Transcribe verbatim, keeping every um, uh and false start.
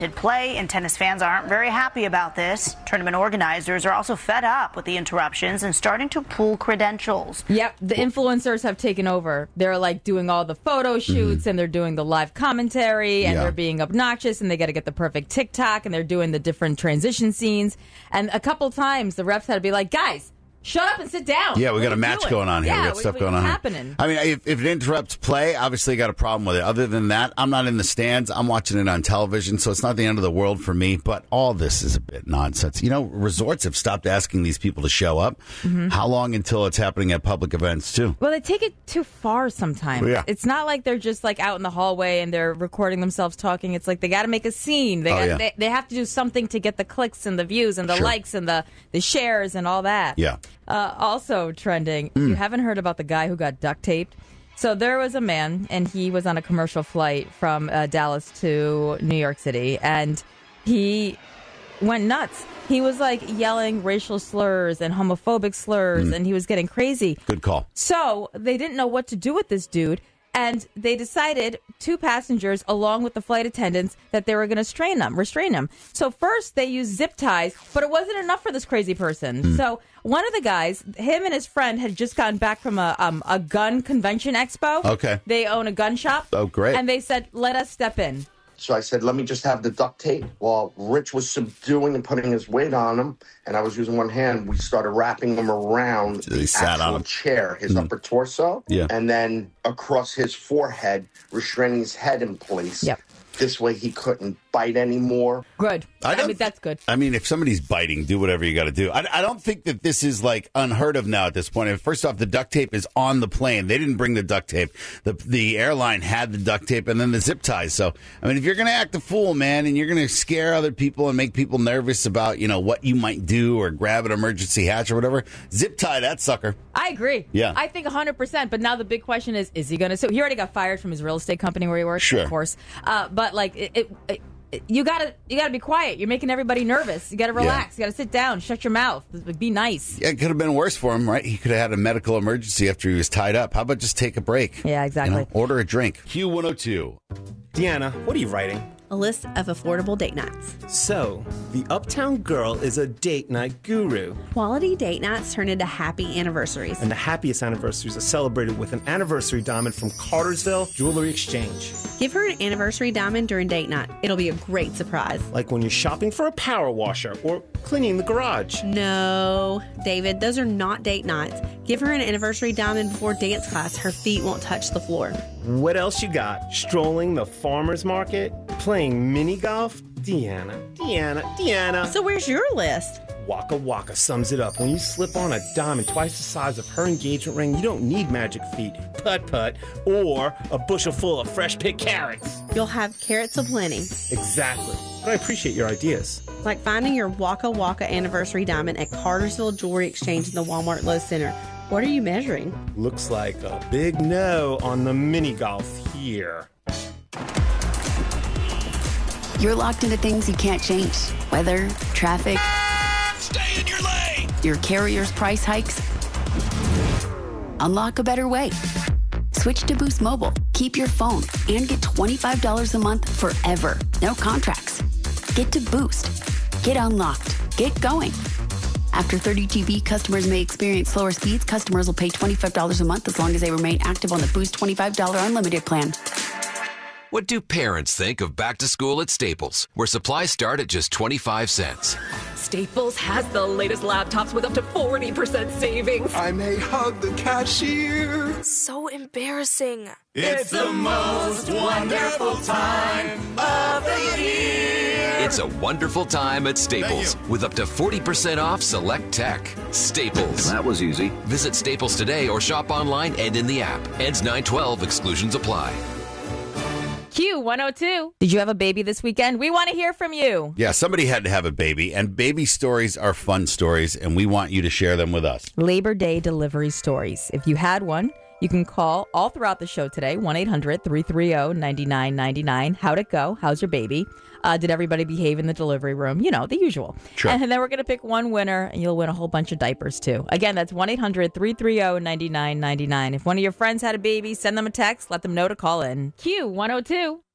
play, and tennis fans aren't very happy about this. Tournament organizers are also fed up with the interruptions and starting to pool credentials. Yep, the influencers have taken over. They're like doing all the photo shoots, mm-hmm. and they're doing the live commentary, and yeah. they're being obnoxious, and they got to get the perfect TikTok, and they're doing the different transition scenes. And a couple times the refs had to be like, guys, shut up and sit down. Yeah, we what got a match doing? going on here. Yeah, we got stuff going on happening? Here. I mean, if, if it interrupts play, obviously got a problem with it. Other than that, I'm not in the stands. I'm watching it on television, so it's not the end of the world for me. But all this is a bit nonsense. You know, resorts have stopped asking these people to show up. Mm-hmm. How long until it's happening at public events, too? Well, they take it too far sometimes. Yeah. It's not like they're just like out in the hallway and they're recording themselves talking. It's like they got to make a scene. They, oh, got, yeah. they they have to do something to get the clicks and the views and the sure. likes and the, the shares and all that. Yeah. Uh, also trending, Mm. you haven't heard about the guy who got duct taped? So there was a man, and he was on a commercial flight from uh, Dallas to New York City, and he went nuts. He was like yelling racial slurs and homophobic slurs, mm. and he was getting crazy. Good call. So they didn't know what to do with this dude. And they decided, two passengers, along with the flight attendants, that they were going to restrain him, restrain him. So first they used zip ties, but it wasn't enough for this crazy person. Mm. So one of the guys, him and his friend, had just gotten back from a um, a gun convention expo. Okay. They own a gun shop. Oh, great. And they said, let us step in. So I said, let me just have the duct tape. While Rich was subduing and putting his weight on him, and I was using one hand, we started wrapping him around so he the sat actual on him. chair, his Mm. upper torso, yeah. and then across his forehead, restraining his head in place. Yep. This way he couldn't bite anymore. Good. I, I mean, that's good. I mean, if somebody's biting, do whatever you got to do. I, I don't think that this is like unheard of now at this point. First off, the duct tape is on the plane. They didn't bring the duct tape. The the airline had the duct tape and then the zip ties. So, I mean, if you're going to act a fool, man, and you're going to scare other people and make people nervous about, you know, what you might do or grab an emergency hatch or whatever, zip tie that sucker. I agree. Yeah. I think one hundred percent. But now the big question is, is he going to sue? He already got fired from his real estate company where he works, sure. of course. Uh, but, like, it, it, it You gotta, you gotta be quiet. You're making everybody nervous. You gotta relax. Yeah. You gotta sit down, shut your mouth, be nice. Yeah, it could have been worse for him, right? He could have had a medical emergency after he was tied up. How about just take a break? Yeah, exactly. You know, order a drink. Q one oh two. Deanna, what are you writing? A list of affordable date nights. So, the Uptown Girl is a date night guru. Quality date nights turn into happy anniversaries. And the happiest anniversaries are celebrated with an anniversary diamond from Cartersville Jewelry Exchange. Give her an anniversary diamond during date night. It'll be a great surprise. Like when you're shopping for a power washer or cleaning the garage. No, David, those are not date nights. Give her an anniversary diamond before dance class. Her feet won't touch the floor. What else you got? Strolling the farmer's market? Playing mini golf? Deanna, Deanna, Deanna. So where's your list? Waka Waka sums it up. When you slip on a diamond twice the size of her engagement ring, you don't need magic feet, putt-putt, or a bushel full of fresh-picked carrots. You'll have carrots aplenty. Exactly. But I appreciate your ideas. Like finding your Waka Waka anniversary diamond at Cartersville Jewelry Exchange in the Walmart Lowe's Center. What are you measuring? Looks like a big no on the mini golf here. You're locked into things you can't change. Weather, traffic. Stay in your lane! Your carrier's price hikes. Unlock a better way. Switch to Boost Mobile. Keep your phone and get twenty-five dollars a month forever. No contracts. Get to Boost. Get unlocked. Get going. After thirty G B, customers may experience slower speeds. Customers will pay twenty-five dollars a month as long as they remain active on the Boost twenty-five dollars unlimited plan. What do parents think of back to school at Staples, where supplies start at just twenty-five cents? Staples has the latest laptops with up to forty percent savings. I may hug the cashier. So embarrassing. It's the most wonderful time of the year. It's a wonderful time at Staples with up to forty percent off select tech. Staples. That was easy. Visit Staples today or shop online and in the app. Ends nine twelve. Exclusions apply. Q one oh two. Did you have a baby this weekend? We want to hear from you. Yeah, somebody had to have a baby, and baby stories are fun stories, and we want you to share them with us. Labor Day delivery stories. If you had one, you can call all throughout the show today, one eight hundred three three zero nine nine nine nine. How'd it go? How's your baby? Uh, did everybody behave in the delivery room? You know, the usual. Sure. And then we're going to pick one winner, and you'll win a whole bunch of diapers, too. Again, that's one eight hundred three three zero nine nine nine nine. If one of your friends had a baby, send them a text. Let them know to call in. Q one oh two.